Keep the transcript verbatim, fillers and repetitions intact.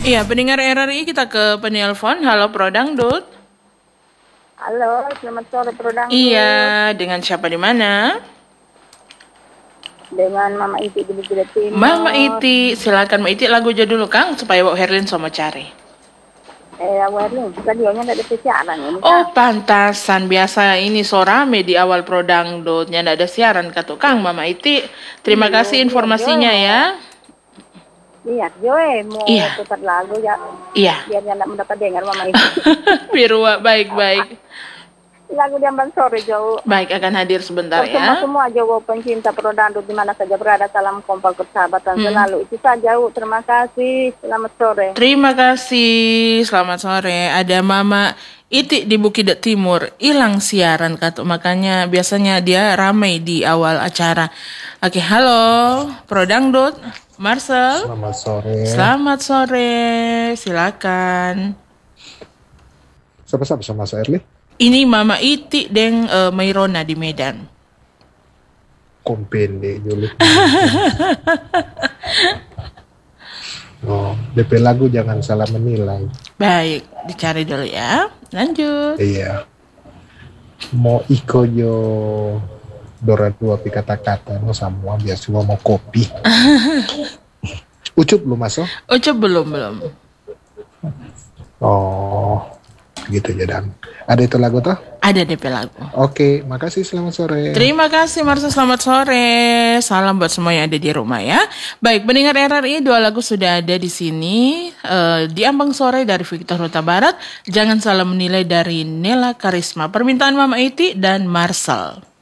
Iya, pendengar R R I kita ke penelpon. Halo Pro Dangdut. Halo, selamat sore Pro Dangdut. Iya, dengan siapa di mana? Dengan Mama Iti di Bukit Timur. Mama Iti, silakan Mama Iti lagu aja dulu Kang supaya Wak Herlin sama cari. Eh, Wak Herlin, radionya enggak ada siaran ini. Oh, pantasan biasa ini so rame di awal Pro Dangdutnya enggak ada siaran kata Kang Mama Iti. Terima Iya, kasih iya, informasinya iya, ya. Iya, Joy mau Iya. putar lagu ya. Iya. Biar enggak mendapat dengar Mama Iti. Biru baik-baik. Lagu Diambang Sore, Jo. Baik, akan hadir sebentar Untuk ya. semua Jo pencinta Pro Dangdut di mana saja berada, salam kompak persahabatan Hmm. selalu. Itu saja, U. Terima kasih. Selamat sore. Terima kasih. Selamat sore. Ada Mama Iti di Bukit Timur. Hilang siaran kata, makanya biasanya dia ramai di awal acara. Oke, halo Pro Dangdut. Marcel. Selamat sore. Selamat sore. Silakan. Siapa-siapa sama Mas Erli? Ini Mama Iti deng uh, Mairona di Medan. Kompende julid. Oh, D P lagu jangan salah menilai. Baik, dicari dulu ya. Lanjut. Iya. Mau iko jo dora dua pi kata-kata no semua biar semua mau kopi. Ucup lu masuk? Ucup belum belum. Oh, gitu ya Dan. Ada itu lagu toh? Ada D P lagu. Oke, makasih, selamat sore. Terima kasih Marcel, selamat sore. Salam buat semua yang ada di rumah ya. Baik, pendengar R R I, dua lagu sudah ada di sini. Uh, Diambang Sore dari Victor Huta Barat. Jangan salah menilai dari Nela Karisma. Permintaan Mama Iti dan Marcel.